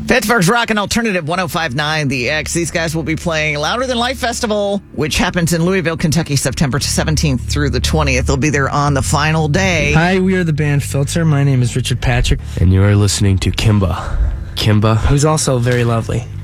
Pittsburgh's Rock and Alternative 105.9 The X. These guys will be playing Louder Than Life Festival, which happens in Louisville, Kentucky, September 17th through the 20th. They'll be there on the final day. Hi, we are the band Filter. My name is Richard Patrick. And you are listening to Kimba. Kimba, who's also very lovely.